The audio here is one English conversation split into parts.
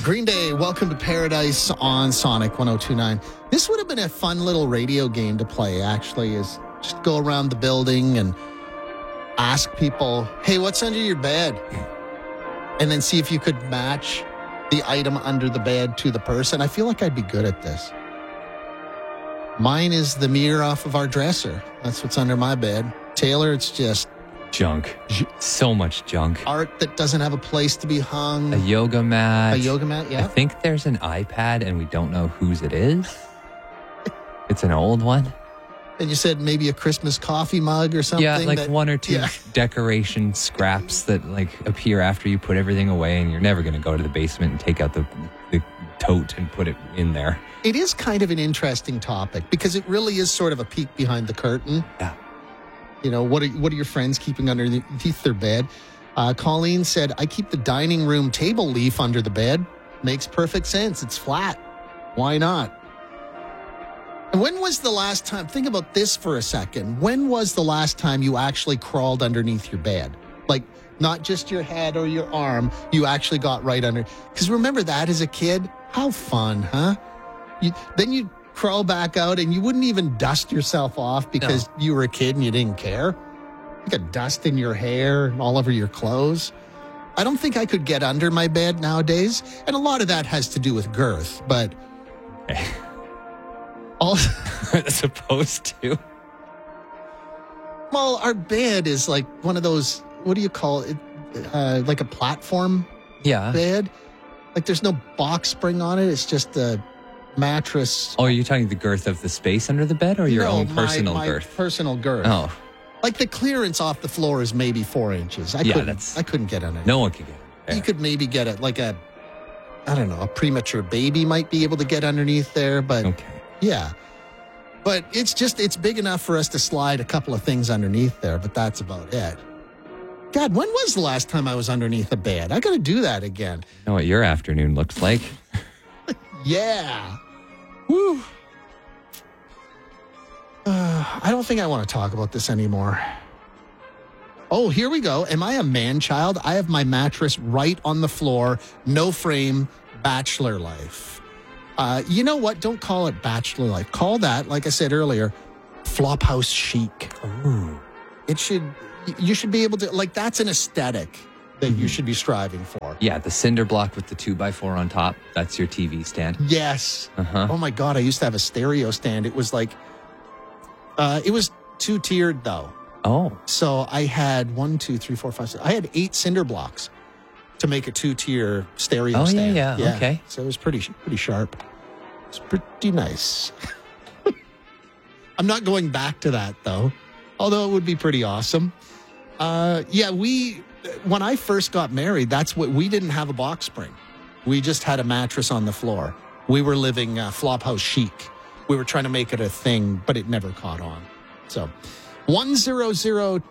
Green Day, Welcome to Paradise on Sonic 102.9. This would have been a fun little radio game to play, actually, is just go around the building and ask people, hey, what's under your bed? And then see if you could match the item under the bed to the person. I feel like I'd be good at this. Mine is the mirror off of our dresser. That's what's under my bed. Taylor, it's just junk. So much junk. Art that doesn't have a place to be hung. A yoga mat. A yoga mat, yeah. I think there's an iPad and we don't know whose it is. It's an old one. And you said maybe a Christmas coffee mug or something? Yeah, like one or two decoration scraps that like appear after you put everything away, and you're never going to go to the basement and take out the tote and put it in there. It is kind of an interesting topic because it really is sort of a peek behind the curtain. Yeah. You know, what are your friends keeping underneath their bed? Colleen said, I keep the dining room table leaf under the bed. Makes perfect sense. It's flat. Why not? And when was the last time, think about this for a second. When was the last time you actually crawled underneath your bed? Like, not just your head or your arm, you actually got right under. Because remember that as a kid? How fun, huh? Then you crawl back out and you wouldn't even dust yourself off because you were a kid and you didn't care. You got dust in your hair and all over your clothes. I don't think I could get under my bed nowadays. And a lot of that has to do with girth, but... Supposed to. Well, our bed is like one of those, what do you call it? Like a platform bed. Like there's no box spring on it. It's just a mattress. Oh, are you talking the girth of the space under the bed or your own personal girth? Personal girth. Oh. Like the clearance off the floor is maybe 4 inches. I couldn't get on it. No one could get it. You could maybe get it like a premature baby might be able to get underneath there, but yeah. But it's big enough for us to slide a couple of things underneath there, but that's about it. God, when was the last time I was underneath a bed? I got to do that again. You know what your afternoon looks like? Yeah. Woo. I don't think I want to talk about this anymore. Oh, here we go. Am I a man child? I have my mattress right on the floor, no frame, bachelor life. You know what? Don't call it bachelor life. Call that, like I said earlier, flophouse chic. Ooh. You should be able to, like, that's an aesthetic that you should be striving for. Yeah, the cinder block with the 2x4 on top. That's your TV stand. Yes. Oh my God, I used to have a stereo stand. It was like, it was 2-tiered though. Oh. So I had 1, 2, 3, 4, 5, 6. I had 8 cinder blocks to make a 2-tier stereo stand. Oh, yeah. Okay. So it was pretty sharp. It's pretty nice. I'm not going back to that, though, although it would be pretty awesome. When I first got married, we didn't have a box spring. We just had a mattress on the floor. We were living flophouse chic. We were trying to make it a thing, but it never caught on. So 1002...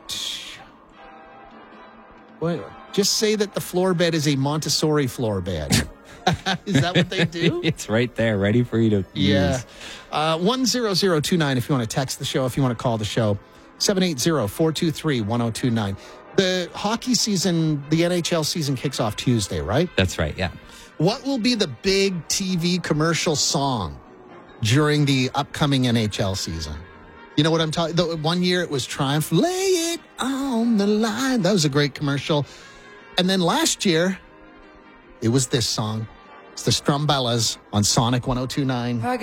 Wait, just say that the floor bed is a Montessori floor bed. Is that what they do? It's right there, ready for you to use. 10029 if you want to text the show, if you want to call the show. 780-423-1029. The hockey season, the NHL season kicks off Tuesday, right? That's right, yeah. What will be the big TV commercial song during the upcoming NHL season? You know what I'm talking about? One year it was Triumph, Lay It on the Line. That was a great commercial. And then last year, it was this song. It's the Strumbellas on Sonic 102.9.